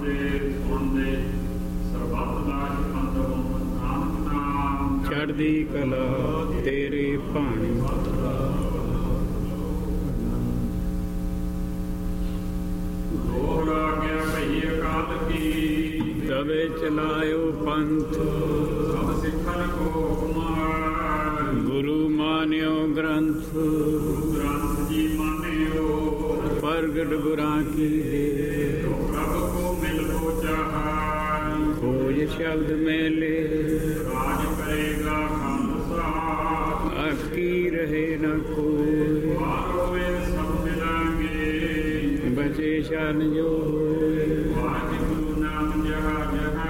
ਚੜ੍ਹਦੀ ਕਲਾ ਤੇਰੇ ਭਾਣੇ। ਤਵੇ ਚਲਾਇਓ ਪੰਥ ਗੁਰੂ ਮਾਨਿਓ ਗ੍ਰੰਥ। ਪ੍ਰਗਟ ਗੁਰਾਂ ਕੀ ਖੋਜ ਸ਼ਬਦ ਮੇਲੇ ਆਕੀ ਰਹੇ ਨ ਕੋਈ। ਬਚੇ ਸ਼ਰਨ ਜੋ ਹੋਏ